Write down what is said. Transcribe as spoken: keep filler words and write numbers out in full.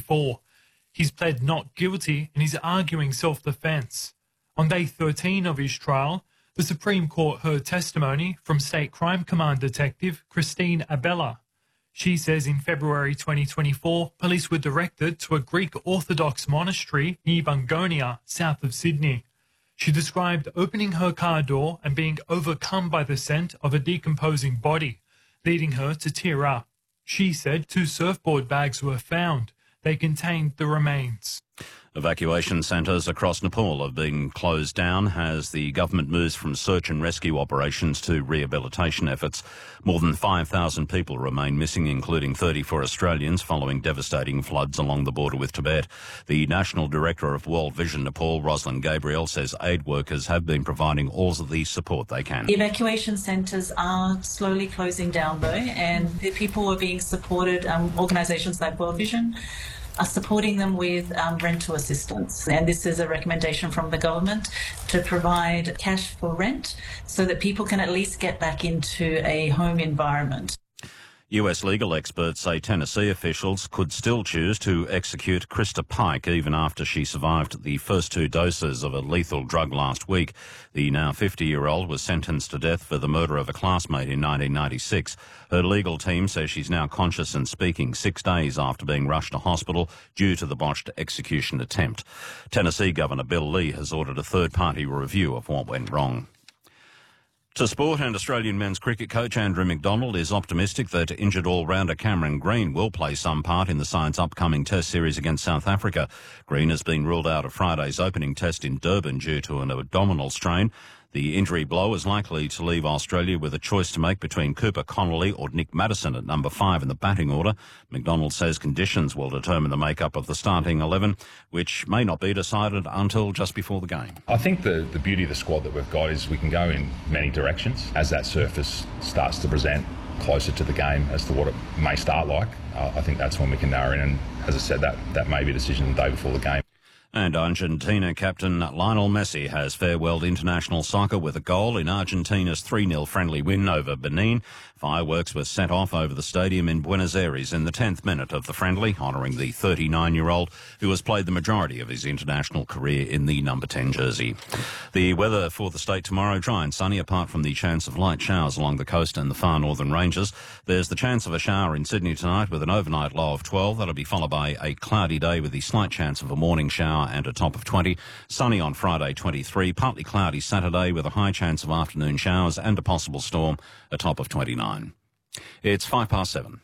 twenty-four. He's pled not guilty and is arguing self-defence. On day thirteen of his trial, the Supreme Court heard testimony from State Crime Command Detective Christine Abella. She says in February twenty twenty-four, police were directed to a Greek Orthodox monastery near Bungonia, south of Sydney. She described opening her car door and being overcome by the scent of a decomposing body, leading her to tear up. She said two surfboard bags were found. They contained the remains. Evacuation centres across Nepal are being closed down as the government moves from search and rescue operations to rehabilitation efforts. More than five thousand people remain missing, including thirty-four Australians, following devastating floods along the border with Tibet. The National Director of World Vision Nepal, Rosalind Gabriel, says aid workers have been providing all of the support they can. Evacuation centres are slowly closing down, though, and the people are being supported, um, organisations like World Vision, are supporting them with um, rental assistance. And this is a recommendation from the government to provide cash for rent so that people can at least get back into a home environment. U S legal experts say Tennessee officials could still choose to execute Krista Pike even after she survived the first two doses of a lethal drug last week. The now fifty-year-old was sentenced to death for the murder of a classmate in nineteen ninety-six. Her legal team says she's now conscious and speaking six days after being rushed to hospital due to the botched execution attempt. Tennessee Governor Bill Lee has ordered a third-party review of what went wrong. To sport, and Australian men's cricket coach Andrew McDonald is optimistic that injured all-rounder Cameron Green will play some part in the side's upcoming test series against South Africa. Green has been ruled out of Friday's opening test in Durban due to an abdominal strain. The injury blow is likely to leave Australia with a choice to make between Cooper Connolly or Nick Maddison at number five in the batting order. McDonald says conditions will determine the makeup of the starting eleven, which may not be decided until just before the game. I think the, the beauty of the squad that we've got is we can go in many directions as that surface starts to present closer to the game as to what it may start like. Uh, I think that's when we can narrow in, and as I said, that, that may be a decision the day before the game. And Argentina captain Lionel Messi has farewelled international soccer with a goal in Argentina's three nil friendly win over Benin. Fireworks were set off over the stadium in Buenos Aires in the tenth minute of the friendly, honouring the thirty-nine-year-old who has played the majority of his international career in the number ten jersey. The weather for the state tomorrow, dry and sunny, apart from the chance of light showers along the coast and the far northern ranges. There's the chance of a shower in Sydney tonight with an overnight low of twelve. That'll be followed by a cloudy day with the slight chance of a morning shower and a top of twenty. Sunny on Friday, twenty-three. Partly cloudy Saturday with a high chance of afternoon showers and a possible storm, a top of twenty-nine. It's five past seven.